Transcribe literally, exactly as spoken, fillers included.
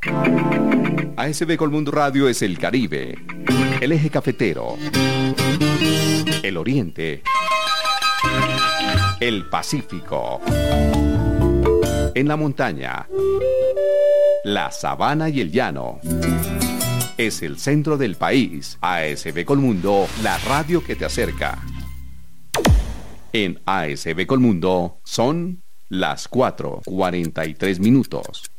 A S B Colmundo Radio es el Caribe, el eje cafetero, el Oriente, el Pacífico, en la montaña, la sabana y el llano. Es el centro del país. A S B Colmundo, la radio que te acerca. En A S B Colmundo son las cuatro cuarenta y tres minutos.